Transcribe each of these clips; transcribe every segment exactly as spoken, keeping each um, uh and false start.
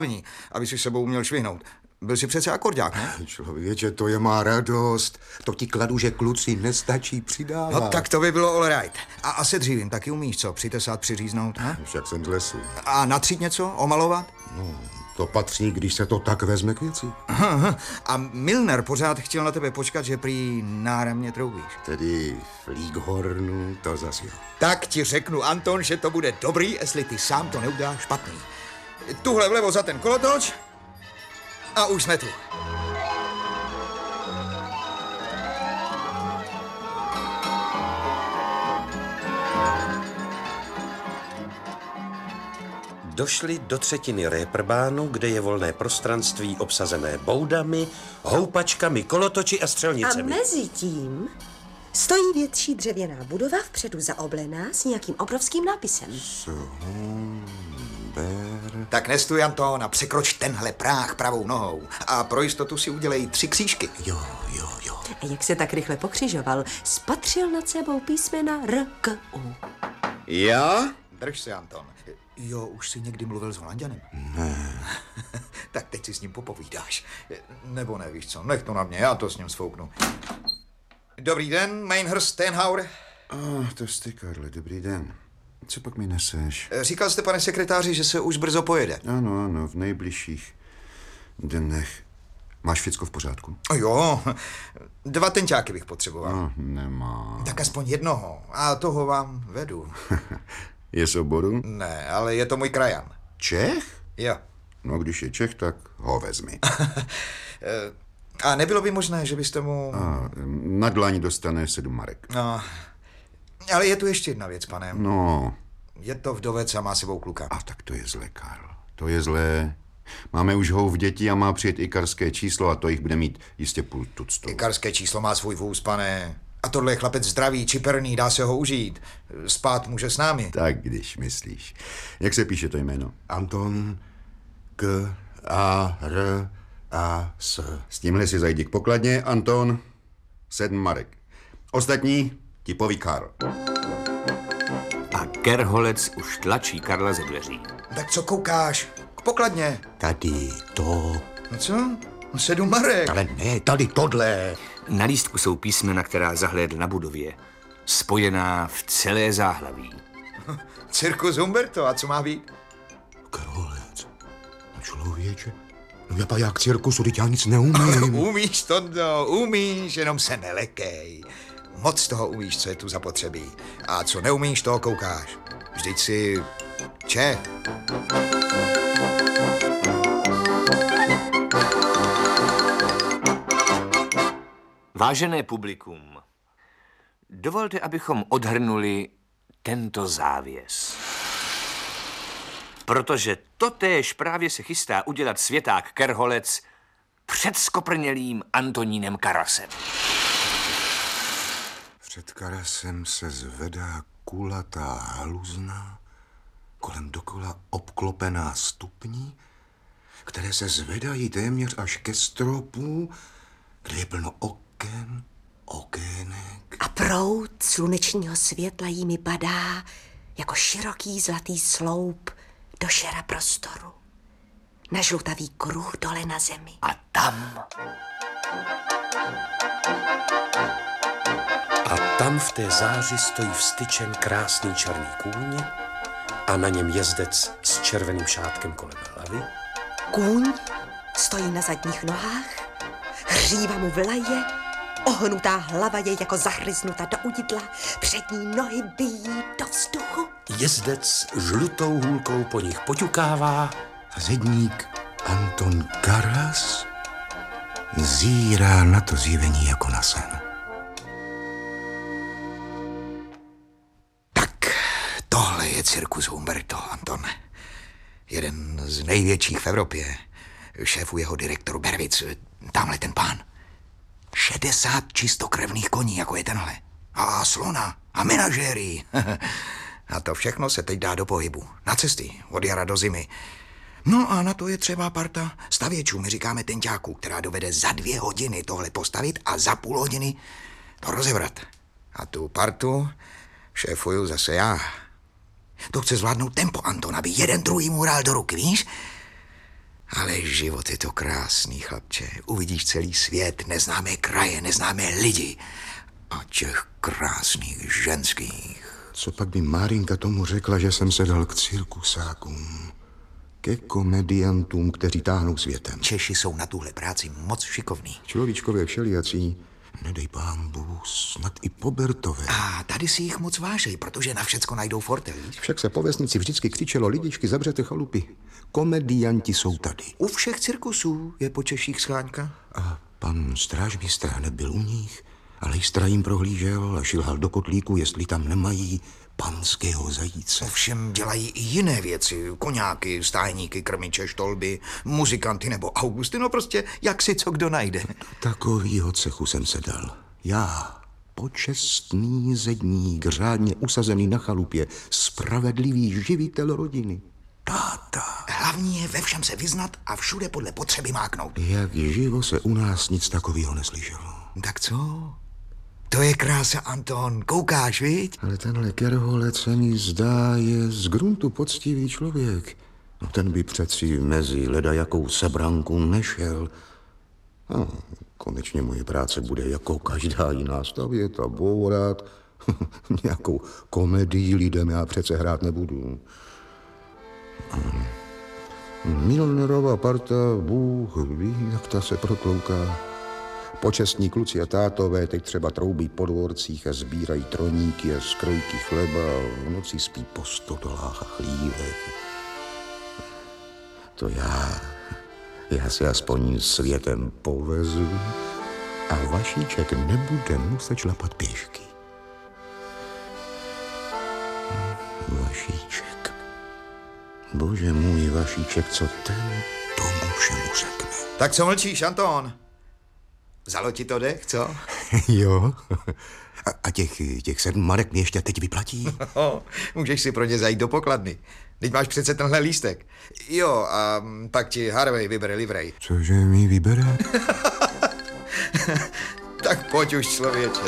aby si sebou uměl švihnout. Byl jsi přece akordák, ne? Člověče, to je má radost. To ti kladu, že kluci nestačí přidávat. No tak to by bylo all right. A, a se dřívím taky umíš, co? Přitesát, přiříznout, ne? Však jsem z lesu. A natřít něco? Omalovat? No, to patří, když se to tak vezme k věci. Aha, a Milner pořád chtěl na tebe počkat, že prý náramně troubíš. Tedy v Líghornu to zas jo. Tak ti řeknu, Anton, že to bude dobrý, jestli ty sám to neuděláš špatný. Tuhle vlevo za ten kolotoč a už jsme tu. Došli do třetiny Réperbánu, kde je volné prostranství obsazené boudami, houpačkami, kolotoči a střelnicemi. A mezi tím stojí větší dřevěná budova vpředu zaoblená s nějakým obrovským nápisem. Somber. Tak nestůj, Anton, a překroč tenhle práh pravou nohou. A pro jistotu si udělej tři křížky. Jo, jo, jo. A jak se tak rychle pokřižoval, spatřil nad sebou písmena R, K, U. Já? Drž se, Anton. Jo, už jsi někdy mluvil s Holanďanem? Ne. Tak teď si s ním popovídáš. Nebo nevíš co, nech to na mě, já to s ním sfouknu. Dobrý den, Mainhurst Tenhauer. Oh, to jsi, Karle, dobrý den. Co pak mi neseš? Říkal jste, pane sekretáři, že se už brzo pojede. Ano, ano, v nejbližších dnech. Máš všecko v pořádku? Jo, dva tenťáky bych potřeboval. No, nemá. Tak aspoň jednoho, a toho vám vedu. Je z oboru? Ne, ale je to můj krajan. Čech? Jo. No, když je Čech, tak ho vezmi. A nebylo by možné, že byste mu... A na dlaň dostane sedm marek. No, ale je tu ještě jedna věc, pane. No. Je to vdovec a má sebou kluka. A tak to je zlé, Karl. To je zlé. Máme už hou v děti a má přijet ikarské číslo a to jich bude mít jistě půl tuctu. Ikarské číslo má svůj vůz, pane. A tohle je chlapec zdravý, čiperný, dá se ho užít. Spát může s námi. Tak, když myslíš. Jak se píše to jméno? Anton K. A. R. A. S. S tímhle si zajdi k pokladně, Anton. Sedm marek. Ostatní ti poví Karl. A Kerholec už tlačí Karla ze dveří. Tak co koukáš? K pokladně. Tady to... No co? No sedm marek. Ale ne, tady tohle. Na lístku jsou písmena, která zahlédl na budově. Spojená v celé záhlaví. Cirkus Humberto, a co má být? Krolec. No člověče. No já pa jak cirkusu, teď já nic neumím. Umíš, Tondo, umíš, jenom se nelekej. Moc toho umíš, co je tu zapotřebí. A co neumíš, toho koukáš. Vždyť si Čech. Vážené publikum, dovolte, abychom odhrnuli tento závěs. Protože totéž právě se chystá udělat světák Kerholec před skoprnělým Antonínem Karasem. Před Karasem se zvedá kulatá haluzna, kolem dokola obklopená stupní, které se zvedají téměř až ke stropu, kde je plno oken, okének. A proud slunečního světla jimi padá jako široký zlatý sloup do šera prostoru. Na žlutavý kruh dole na zemi. A tam... A tam v té záři stojí vstyčen krásný černý kůň a na něm jezdec s červeným šátkem kolem hlavy. Kůň stojí na zadních nohách, hříva mu vlaje, ohnutá hlava je jako zahryznuta do udidla, přední nohy bijí do vzduchu. Jezdec žlutou hůlkou po nich poťukává A zedník Anton Karas zírá na to zjevení jako na sen. Tak, tohle je cirkus Humberto, Anton. Jeden z největších v Evropě. Šéfu jeho direktor Bervic, tamhle ten pán. šedesát čistokrevných koní, jako je tenhle. A slona. A menažéry. A to všechno se teď dá do pohybu. Na cesty, od jara do zimy. No a na to je třeba parta stavěčů, my říkáme tenťáků, která dovede za dvě hodiny tohle postavit a za půl hodiny to rozevrat. A tu partu šéfuju zase já. To chce zvládnout tempo, Anton, aby jeden druhý mu hrál do ruky, víš? Ale život je to krásný, chlapče. Uvidíš celý svět, neznámé kraje, neznámé lidi. A těch krásných ženských. Co pak by Márinka tomu řekla, že jsem se dal k cirkusákům? Ke komediantům, kteří táhnou světem. Češi jsou na tuhle práci moc šikovní. Človíčkové všelijací, nedej pán Bůh, snad i pobertové. A tady si jich moc vážej, protože na všecko najdou fortel, víš? Však se po vesnici vždycky křičelo, lidičky, zavřete chalupy. Komedianti jsou tady. U všech cirkusů je po Češích scháňka. A pan strážmistr nebyl u nich, ale jistra jim prohlížel a šilhal do kotlíku, jestli tam nemají panského zajíce. Ovšem dělají i jiné věci. Koňáky, stájníky, krmiče, štolby, muzikanty nebo Augusty. No prostě jak si co kdo najde. Takovýho cechu jsem se dal. Já, počestný zedník, řádně usazený na chalupě, spravedlivý živitel rodiny. Táta. Hlavní je ve všem se vyznat a všude podle potřeby máknout. Jak živo se u nás nic takového neslyšelo. Tak co? To je krása, Anton. Koukáš, viď? Ale tenhle Kerholec se mi zdá je z gruntu poctivý člověk. No ten by přeci mezi ledajakou sebranku nešel. No, konečně moje práce bude jako každá jiná, stavět a bourat. Nějakou komedii lidem já přece hrát nebudu. Milnerova parta, Bůh ví, jak ta se protlouká. Počestní kluci a tátové teď třeba troubí po dvorcích a sbírají troníky a skrojky chleba a v noci spí po stodolách a chlívech. To já, já si aspoň světem povezu a Vašíček nebude muset šlapat pěšky. Vašíček. Bože můj, Vašíček, co ten tomu všemu řekne? Tak co mlčíš, Anton? Vzalo ti to dech, co? Jo. A, a těch, těch sedm marek mě ještě teď vyplatí? No, můžeš si pro ně zajít do pokladny. Teď máš přece tenhle lístek. Jo, a pak ti Harvey vybere livrej. Cože mi vybere? Tak pojď už, člověče.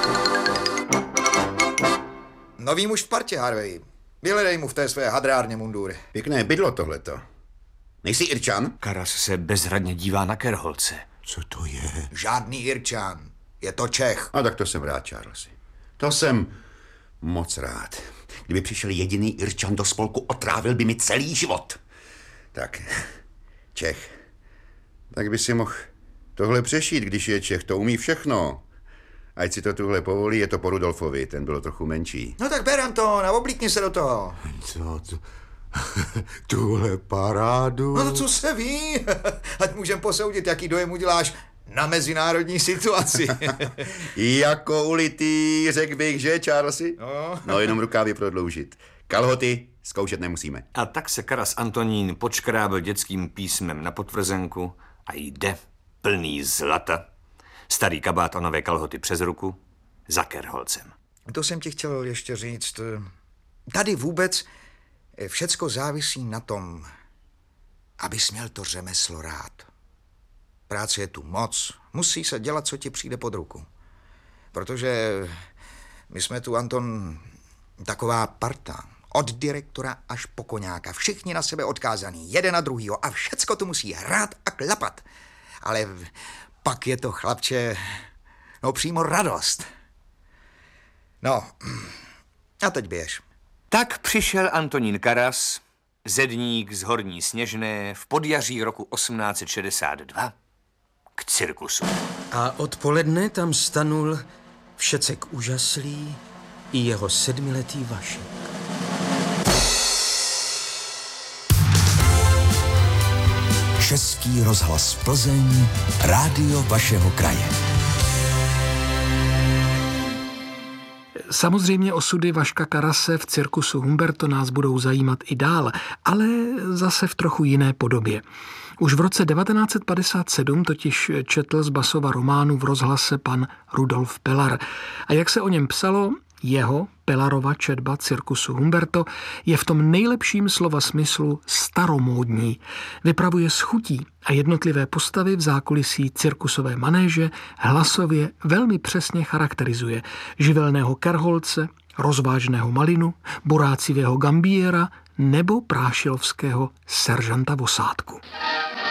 Nový muž v partě, Harvey. Vyhledej mu v té své hadrárně mundury. Pěkné bydlo tohleto. Nejsi Irčan? Karas se bezradně dívá na Kerholce. Co to je? Žádný Irčan. Je to Čech. A tak to jsem rád, Charlesy. To jsem moc rád. Kdyby přišel jediný Irčan do spolku, otrávil by mi celý život. Tak, Čech. Tak by si mohl tohle přešít, když je Čech. To umí všechno. Ať si to tuhle povolí, je to po Rudolfovi, ten byl trochu menší. No tak ber, Anton, a oblíkni se do toho. Co to? Tuhle parádu? No to co se ví? Ať můžem posoudit, jaký dojem uděláš na mezinárodní situaci. Jako ulitý, řekl bych, že, Charlesy? No. No, jenom rukávy prodloužit. Kalhoty zkoušet nemusíme. A tak se Karas Antonín počkrábil dětským písmem na potvrzenku a jde plný zlata. Starý kabát a nové kalhoty přes ruku za Kerholcem. To jsem ti chtěl ještě říct. Tady vůbec všecko závisí na tom, abys měl to řemeslo rád. Práce je tu moc, musí se dělat, co ti přijde pod ruku. Protože my jsme tu, Anton, taková parta. Od direktora až po koňáka. Všichni na sebe odkázaný, jeden na druhýho a všecko to musí hrát a klapat. Ale pak je to, chlapče, no přímo radost. No, a teď běž. Tak přišel Antonín Karas, zedník z Horní Sněžné, v podjaří roku osmnáct set šedesát dva k cirkusu. A odpoledne tam stanul všecek úžaslý i jeho sedmiletý Vašek. Český rozhlas Plzeň, rádio vašeho kraje. Samozřejmě osudy Vaška Karase v cirkusu Humberto nás budou zajímat i dál, ale zase v trochu jiné podobě. Už v roce devatenáct set padesát sedm totiž četl z Basova románu v rozhlase pan Rudolf Pelar. A jak se o něm psalo, jeho, Pelarova četba cirkusu Humberto je v tom nejlepším slova smyslu staromódní. Vypravuje s chutí a jednotlivé postavy v zákulisí cirkusové manéže hlasově velmi přesně charakterizuje. Živelného Kerholce, rozvážného Malinu, borácivého Gambiera nebo prášilovského seržanta Vosátku.